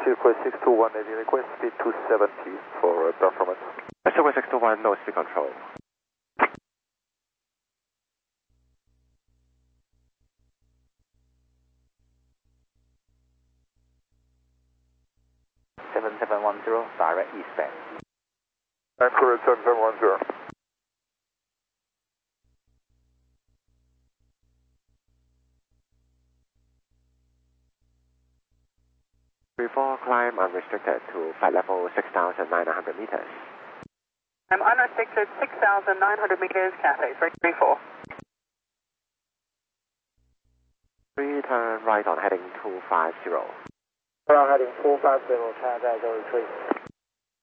request 621, Navy request speed 270 for performance. Request 621, no speed control. direct eastbound. Accurate 7710. Before climb unrestricted to flight level 6,900 meters. I'm unrestricted 6,900 meters, Cathay 334. Turn right on heading 250. Turn on heading 250, Cathay 03.